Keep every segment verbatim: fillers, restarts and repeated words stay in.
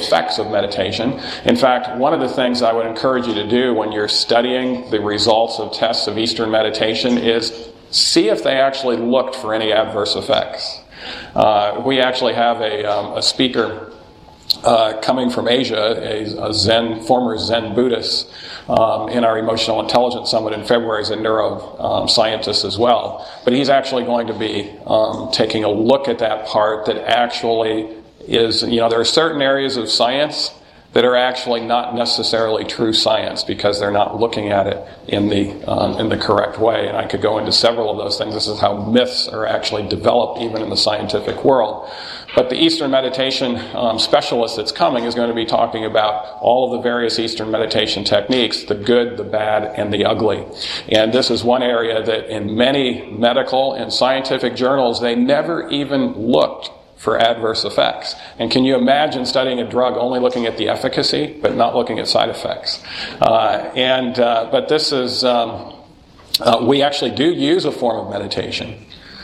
effects of meditation. In fact, one of the things I would encourage you to do when you're studying the results of tests of Eastern meditation is see if they actually looked for any adverse effects. Uh, we actually have a, um, a speaker uh, coming from Asia, a, a Zen, former Zen Buddhist, um, in our Emotional Intelligence Summit in February. He's a neuroscientist um, as well. But he's actually going to be um, taking a look at that part that actually is, you know, there are certain areas of science that are actually not necessarily true science because they're not looking at it in the um, in the correct way. And I could go into several of those things. This is how myths are actually developed even in the scientific world. But the Eastern meditation um, specialist that's coming is going to be talking about all of the various Eastern meditation techniques, the good, the bad, and the ugly. And this is one area that in many medical and scientific journals, they never even looked for adverse effects. And can you imagine studying a drug only looking at the efficacy, but not looking at side effects? Uh, and uh, but this is, um, uh, we actually do use a form of meditation.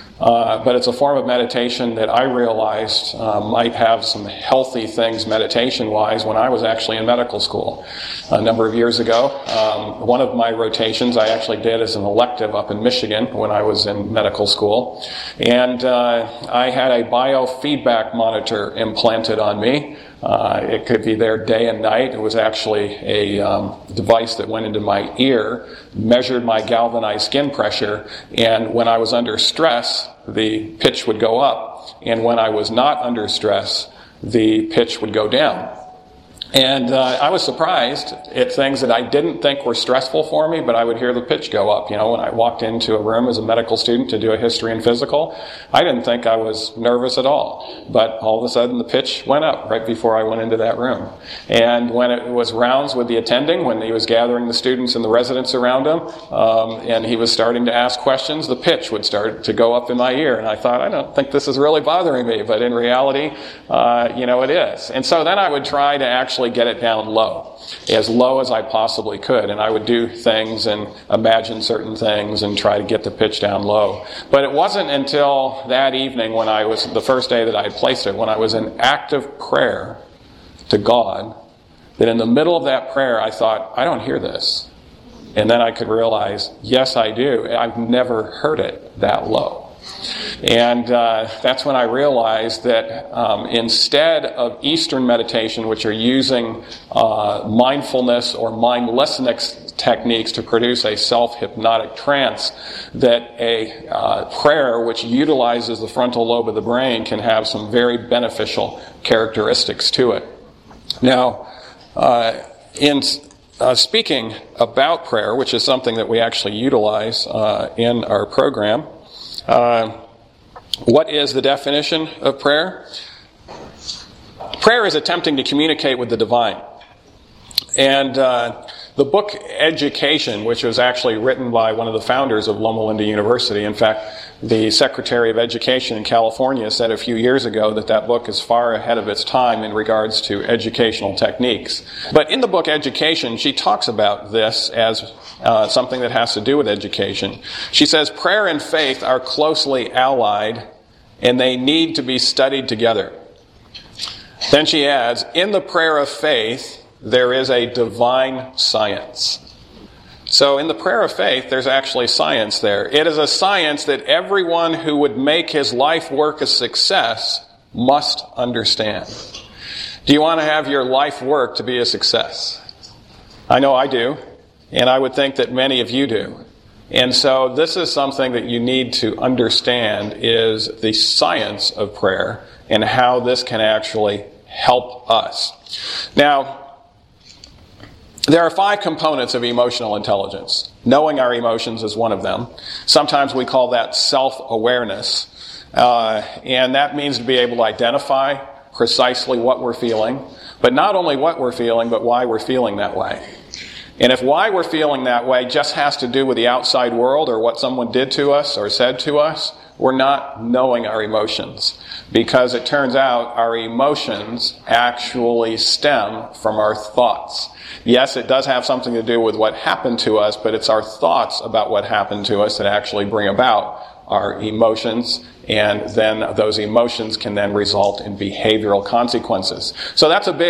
Uh, but it's a form of meditation that I realized uh, might have some healthy things meditation-wise when I was actually in medical school a number of years ago. Um, one of my rotations I actually did as an elective up in Michigan when I was in medical school. And uh, I had a biofeedback monitor implanted on me. Uh, it could be there day and night. It was actually a um, device that went into my ear, measured my galvanized skin pressure, and when I was under stress, the pitch would go up, and when I was not under stress, the pitch would go down. And uh, I was surprised at things that I didn't think were stressful for me, but I would hear the pitch go up. You know, when I walked into a room as a medical student to do a history and physical, I didn't think I was nervous at all. But all of a sudden the pitch went up right before I went into that room. And when it was rounds with the attending, when he was gathering the students and the residents around him, um, and he was starting to ask questions, the pitch would start to go up in my ear. And I thought, I don't think this is really bothering me. But in reality, uh, you know, it is. And so then I would try to actually get it down low, as low as I possibly could. And I would do things and imagine certain things and try to get the pitch down low. But it wasn't until that evening when I was, the first day that I had placed it, when I was in active prayer to God, that in the middle of that prayer I thought, I don't hear this. And then I could realize, yes, I do. I've never heard it that low. And uh, that's when I realized that um, instead of Eastern meditation, which are using uh, mindfulness or mindlessness techniques to produce a self-hypnotic trance, that a uh, prayer which utilizes the frontal lobe of the brain can have some very beneficial characteristics to it. Now, uh, in uh, speaking about prayer, which is something that we actually utilize uh, in our program, Uh, what is the definition of prayer? Prayer is attempting to communicate with the divine. And uh, the book Education, which was actually written by one of the founders of Loma Linda University, in fact, the Secretary of Education in California said a few years ago that that book is far ahead of its time in regards to educational techniques. But in the book Education, she talks about this as uh, something that has to do with education. She says, prayer and faith are closely allied, and they need to be studied together. Then she adds, in the prayer of faith, there is a divine science. So in the prayer of faith, there's actually science there. It is a science that everyone who would make his life work a success must understand. Do you want to have your life work to be a success? I know I do, and I would think that many of you do. And so this is something that you need to understand, is the science of prayer and how this can actually help us. Now, there are five components of emotional intelligence. Knowing our emotions is one of them. Sometimes we call that self-awareness. Uh, and that means to be able to identify precisely what we're feeling. But not only what we're feeling, but why we're feeling that way. And if why we're feeling that way just has to do with the outside world or what someone did to us or said to us, we're not knowing our emotions. Because it turns out our emotions actually stem from our thoughts. Yes, it does have something to do with what happened to us, but it's our thoughts about what happened to us that actually bring about our emotions, and then those emotions can then result in behavioral consequences. So that's a big